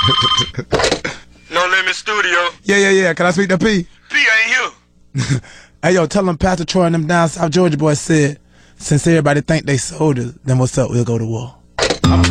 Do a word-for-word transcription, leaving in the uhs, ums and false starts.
No Limit Studio. Yeah, yeah, yeah. Can I speak to P? P ain't here. Hey, yo, tell them Pastor Troy and them down South Georgia boys said, since everybody think they soldiers, then what's up? We'll go to war.